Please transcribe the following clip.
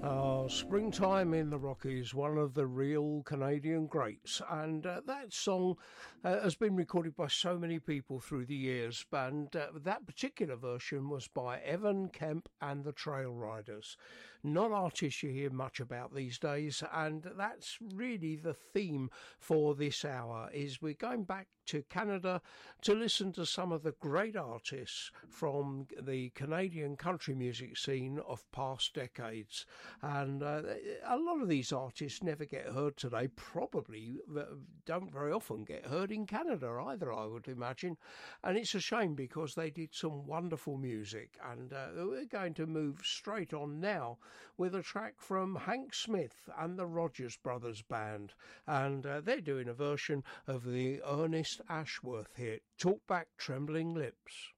Springtime in the Rockies, one of the real Canadian greats, and that song has been recorded by so many people through the years, and that particular version was by Evan Kemp and the Trail Riders. Not artists you hear much about these days, and that's really the theme for this hour, is we're going back to Canada to listen to some of the great artists from the Canadian country music scene of past decades. And a lot of these artists never get heard today, probably don't very often get heard in Canada either, I would imagine. And it's a shame because they did some wonderful music. And we're going to move straight on now with a track from Hank Smith and the Rogers Brothers Band. And they're doing a version of the Ernest Ashworth hit, Talk Back Trembling Lips.